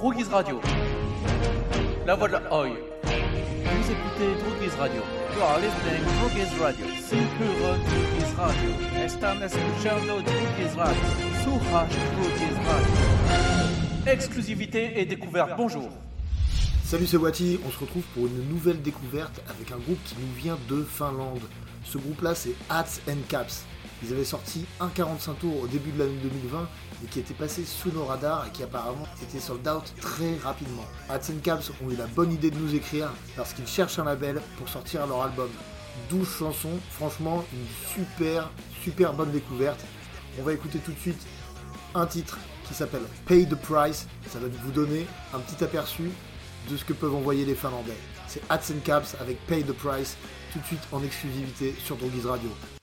Droguise Radio. La voix de la Oi. Vous écoutez Droguise Radio. You are listening to Droguise Radio. Simpuro Droguise Radio. Están escuchando Droguise Radio. Suraj Droguise Radio. Exclusivité et découverte. Bonjour. Salut, c'est Wati. On se retrouve pour une nouvelle découverte avec un groupe qui nous vient de Finlande. Ce groupe-là, c'est Hats and Caps. Ils avaient sorti un 45 tours au début de l'année 2020 et qui était passé sous nos radars et qui apparemment était sold out très rapidement. Hats and Caps ont eu la bonne idée de nous écrire parce qu'ils cherchent un label pour sortir leur album. 12 chansons, franchement une super bonne découverte. On va écouter tout de suite un titre qui s'appelle Pay the Price. Ça va vous donner un petit aperçu de ce que peuvent envoyer les Finlandais. C'est Hats and Caps avec Pay the Price, tout de suite en exclusivité sur Droguise Radio.